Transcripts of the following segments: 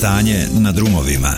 Stanje na drumovima.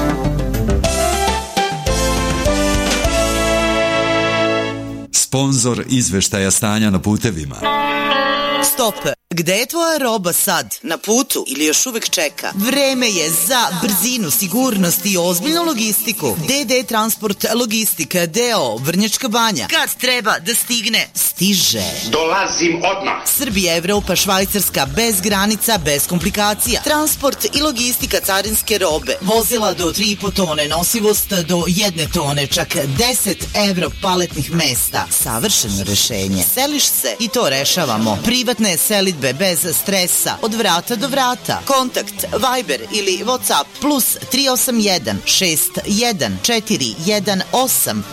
Sponzor izveštaja stanja na putevima. Stop! Gde je tvoja roba sad? Na putu ili još uvek čeka? Vreme je za brzinu, sigurnost i ozbiljnu logistiku. DD Transport Logistika D.O. Vrnjačka Banja. Kad treba da stigne, stiže. Dolazim odmah. Srbija, Evropa, Švajcarska, bez granica, bez komplikacija. Transport i logistika carinske robe. Vozila do 3,5 tone, nosivost do 1 tone, čak 10 evro paletnih mesta. Savršeno rešenje. Seliš se i to rešavamo. Privatne selidbe bez stresa, od vrata do vrata. Kontakt Viber ili WhatsApp plus 381 61 418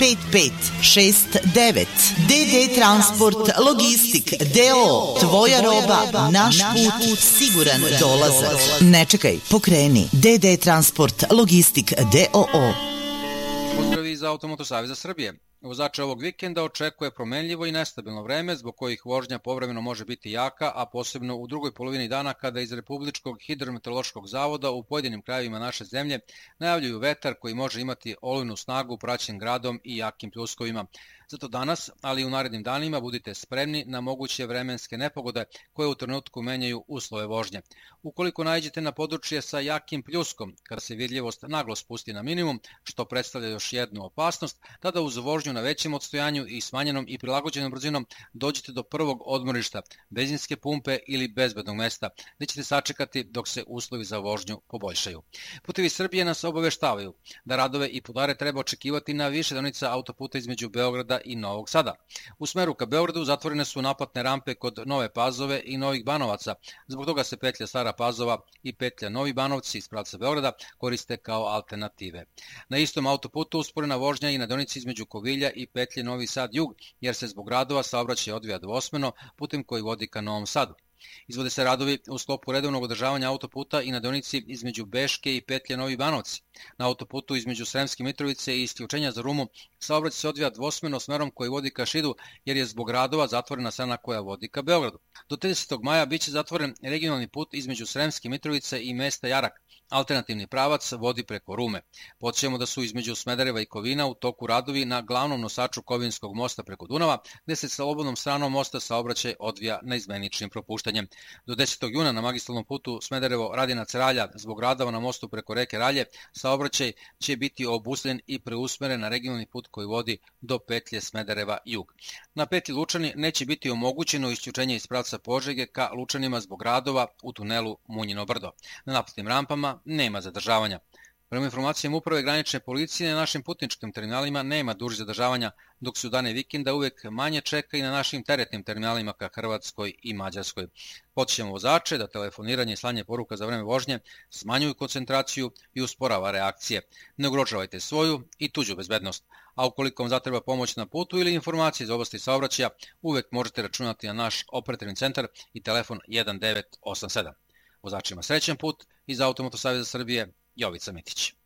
5569. DD Transport Logistik D.O. Tvoja roba, naš put, siguran dolazak. Ne čekaj, pokreni. DD Transport Logistik D.O. Pozdravi iz Automoto Saveza Srbije. Vozače ovog vikenda očekuje promenljivo i nestabilno vreme, zbog kojih vožnja povremeno može biti jaka, a posebno u drugoj polovini dana kada iz Republičkog hidrometeorološkog zavoda u pojedinim krajevima naše zemlje najavljuju vetar koji može imati olujnu snagu praćen gradom i jakim pljuskovima. Zato danas, ali i u narednim danima, budite spremni na moguće vremenske nepogode koje u trenutku menjaju uslove vožnje. Ukoliko naiđete na područje sa jakim pljuskom, kada se vidljivost naglo spusti na minimum, što predstavlja još jednu opasnost, tada uz vožnju na većem odstojanju i smanjenom i prilagođenom brzinom dođete do prvog odmorišta, benzinske pumpe ili bezbednog mesta, gde ćete sačekati dok se uslovi za vožnju poboljšaju. Putevi Srbije nas obaveštavaju da radove i podare treba očekivati na više deonica autoputa između Beograda i Novog Sada. U smeru ka Beogradu zatvorene su naplatne rampe kod Nove Pazove i Novih Banovaca, zbog toga se petlja Stara Pazova i petlja Novi Banovci iz pravca Beograda koriste kao alternative. Na istom autoputu usporena vožnja i na deonici između Kovilja i petlje Novi Sad Jug, jer se zbog radova saobraćaj odvija dvosmerno putem koji vodi ka Novom Sadu. Izvode se radovi u sklopu redovnog održavanja autoputa i na deonici između Beške i petlje Novi Banovci. Na autoputu između Sremske Mitrovice i isključenja za Rumu saobraćaj se odvija dvosmerno smerom koji vodi ka Šidu, jer je zbog radova zatvorena strana koja vodi ka Beogradu. Do 30. maja biće zatvoren regionalni put između Sremske Mitrovice i mesta Jarak. Alternativni pravac vodi preko Rume. Podsjećamo da su između Smedereva i Kovina u toku radovi na glavnom nosaču Kovinskog mosta preko Dunava, gde se slobodnom stranom mosta saobraćaj odvija neizmeničnim propuštanjem. Do 10. juna na magistralnom putu Smederevo-Radinac-Ralja zbog radova na mostu preko reke Ralje saobraćaj će biti obustavljen i preusmeren na regionalni put koji vodi do petlje Smedereva Jug. Na petlji Lučani neće biti omogućeno isključenje iz pravca Požege ka Lučanima zbog radova u tunelu Munjino brdo. Na naplatnim rampama nema zadržavanja. Prema informacijama Uprave granične policije, na našim putničkim terminalima nema dužih zadržavanja, dok se u dane vikenda uvek manje čeka i na našim teretnim terminalima ka Hrvatskoj i Mađarskoj. Podsjećamo vozače da telefoniranje i slanje poruka za vreme vožnje smanjuju koncentraciju i usporava reakcije. Ne ugrožavajte svoju i tuđu bezbednost. A ukoliko vam zatreba pomoć na putu ili informacije iz oblasti saobraćaja, uvek možete računati na naš operativni centar i telefon 1987. Vozačima srećan put iz Automoto Saveza Srbije, Jovica Mitić.